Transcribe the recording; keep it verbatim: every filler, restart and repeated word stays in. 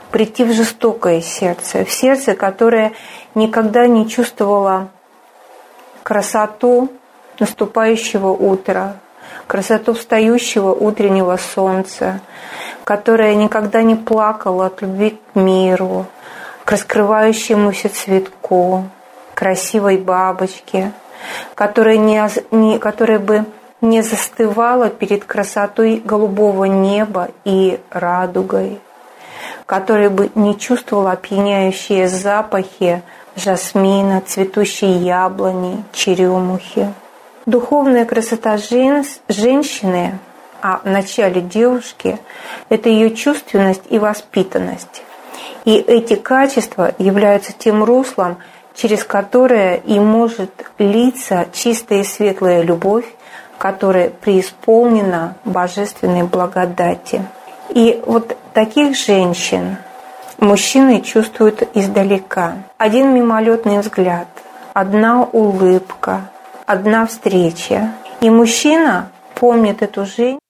прийти в жестокое сердце, в сердце, которое никогда не чувствовало красоту наступающего утра, красоту встающего утреннего солнца, которое никогда не плакало от любви к миру, к раскрывающемуся цветку, красивой бабочке, которая, не, не, которая бы не застывала перед красотой голубого неба и радугой, которая бы не чувствовала опьяняющие запахи жасмина, цветущей яблони, черемухи. Духовная красота жен, женщины, а в начале девушки, это ее чувственность и воспитанность. И эти качества являются тем руслом, через которое и может литься чистая и светлая любовь, которая преисполнена божественной благодати. И вот таких женщин мужчины чувствуют издалека. Один мимолетный взгляд, одна улыбка, одна встреча. И мужчина помнит эту женщину